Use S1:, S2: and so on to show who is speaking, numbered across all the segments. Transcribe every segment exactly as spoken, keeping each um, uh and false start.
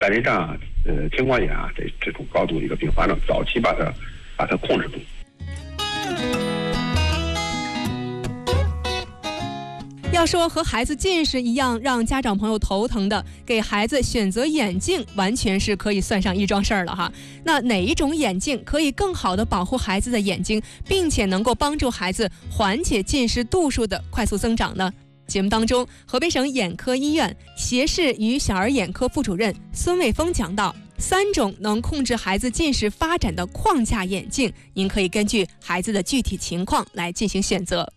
S1: 白内障啊，呃，青光眼啊，这这种高度的一个并发症，早期把它把它控制住。
S2: 要说和孩子近视一样让家长朋友头疼的，给孩子选择眼镜完全是可以算上一桩事儿了哈。那哪一种眼镜可以更好的保护孩子的眼睛，并且能够帮助孩子缓解近视度数的快速增长呢？节目当中，河北省眼科医院斜视与小儿眼科副主任孙卫峰讲到，三种能控制孩子近视发展的框架眼镜，您可以根据孩子的具体情况来进行选择。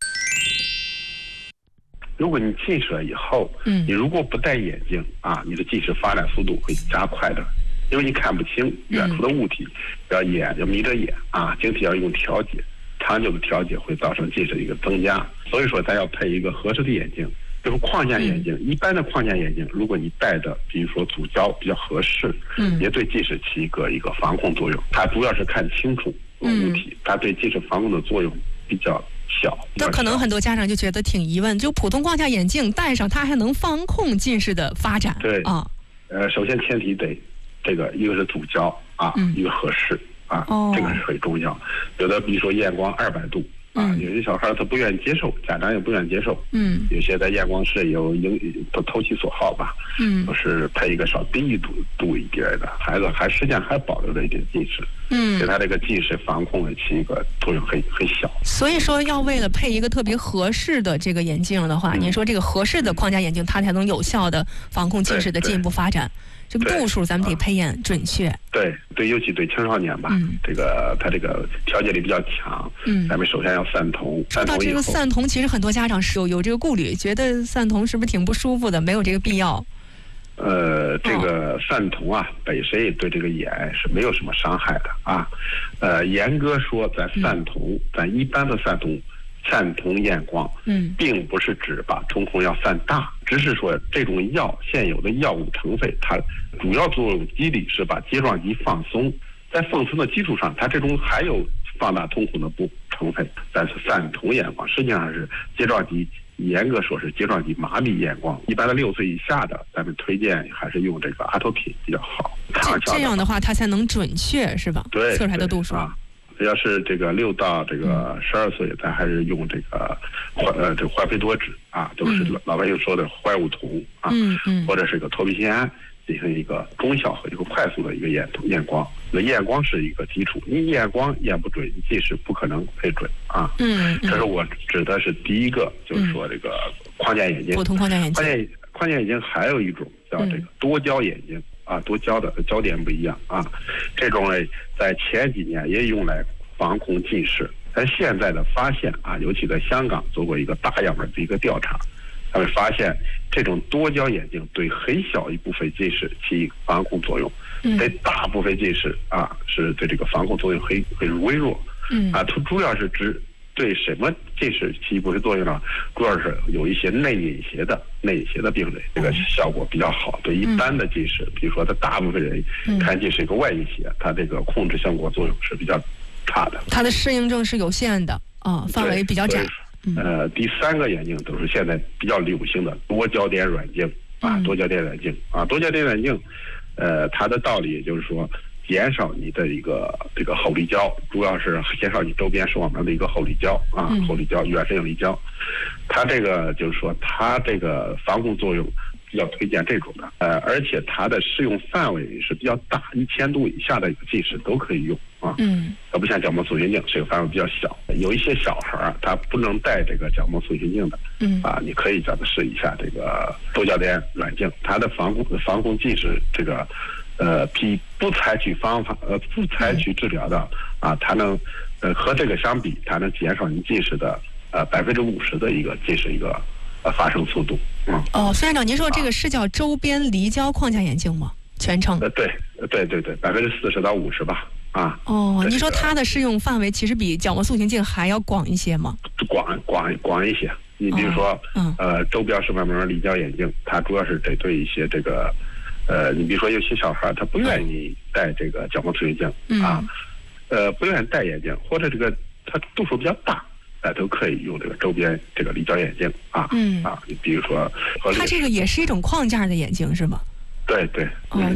S1: 如果你近视了以后，嗯，你如果不戴眼镜啊，你的近视发展速度会加快的，因为你看不清远处的物体，嗯、要眼要眯着眼啊，晶体要用调节，长久的调节会造成近视的一个增加。所以说，咱要配一个合适的眼镜，就是框架眼镜。嗯、一般的框架眼镜，如果你戴的，比如说组焦比较合适，嗯，也对近视起一个一个防控作用。它主要是看清楚物体，嗯、它对近视防控的作用比较小。
S2: 那可能很多家长就觉得挺疑问，就普通框架眼镜戴上，它还能防控近视的发展？
S1: 对
S2: 啊，
S1: 呃，首先前提得这个一个是组焦啊，嗯、一个合适啊，哦、这个是很重要。有的比如说验光二百度。啊，有些小孩他不愿意接受，家长也不愿意接受。嗯，有些在验光室有影都投其所好吧。嗯，都是配一个稍低一度度一点的，孩子还实际上还保留着一点近视。嗯，对他这个近视防控的起一个作用很很小。
S2: 所以说，要为了配一个特别合适的这个眼镜的话，嗯、您说这个合适的框架眼镜，它才能有效的防控近视的进一步发展。这个度数咱们得配眼准确。
S1: 对对，尤其对青少年吧，嗯、这个他这个调节力比较强。嗯，咱们首先要散瞳。
S2: 说到这个散瞳，其实很多家长是有有这个顾虑，觉得散瞳是不是挺不舒服的？没有这个必要。
S1: 呃，这个散瞳啊，本身也对这个眼是没有什么伤害的啊。呃，严格说，咱散瞳，嗯、咱一般的散瞳。散瞳验光，嗯，并不是指把瞳孔要散大，只是说这种药现有的药物成分，它主要作用机理是把睫状肌放松，在放松的基础上，它这种还有放大瞳孔的部成分，但是散瞳验光实际上是睫状肌，严格说是睫状肌麻痹验光。一般的六岁以下的，咱们推荐还是用这个阿托品比较好。
S2: 这这样的话，它才能准确是吧？
S1: 对，
S2: 测出来的度数。
S1: 啊要是这个六到这个十二岁，咱还是用这个呃这个怀培多酯啊，都是老百姓说的怀雾酮啊，嗯嗯，或者是个托必辛胺进行一个中效和一个快速的一个验验光。那验光是一个基础，你验光验不准，你近视不可能配准啊。嗯，这是我指的是第一个，就是说这个框架眼镜，
S2: 普通框架眼镜。
S1: 框架框架眼镜还有一种叫这个多焦眼镜。啊，多焦的焦点不一样啊，这种呢，在前几年也用来防控近视，但现在的发现啊，尤其在香港做过一个大样本的一个调查，他们发现这种多焦眼镜对很小一部分近视起防控作用，嗯、对大部分近视啊是对这个防控作用很很微弱，嗯啊，它主要是指。对什么近视起一部分作用呢？主要是有一些内隐斜的内隐斜的病人，这个效果比较好。对一般的近视，比如说他大部分人看近是一个外隐斜，它这个控制效果作用是比较差的。
S2: 它的适应症是有限的啊、哦，范围比较窄。
S1: 呃，第三个眼镜都是现在比较流行的多焦点软镜啊，多焦点软镜啊，多焦点软镜，呃，它的道理也就是说。减少你的一个这个后离焦，主要是减少你周边视网膜的一个后离焦啊，后离焦、远视影离焦。它这个就是说，它这个防控作用比较推荐这种的，呃，而且它的适用范围是比较大，一千度以下的近视都可以用啊。嗯，它不像角膜塑形镜，适用范围比较小。有一些小孩儿他不能戴这个角膜塑形镜的，嗯啊，你可以叫他试一下这个多焦点软镜，它的防控防控近视这个。呃，比不采取方法，呃，不采取治疗的啊，它能，呃，和这个相比，它能减少你近视的呃百分之五十的一个近视一个呃发生速度。嗯。
S2: 哦，孙院长，您说这个是叫周边离焦框架眼镜吗？全称？
S1: 呃，对，对对对，百分之四十到五十吧。啊。
S2: 哦，您说它的适用范围其实比角膜塑形镜还要广一些吗？
S1: 广广广一些。你比如说，哦、嗯，呃，周边视网膜离焦眼镜，它主要是针对一些这个。呃，你比如说有些小孩他不愿意戴这个角膜塑形镜、嗯、啊，呃，不愿意戴眼镜，或者这个他度数比较大，哎、呃，都可以用这个周边这个离焦眼镜啊，嗯啊，你比如说，
S2: 它这个也是一种框架的眼镜是吗？
S1: 对对，嗯。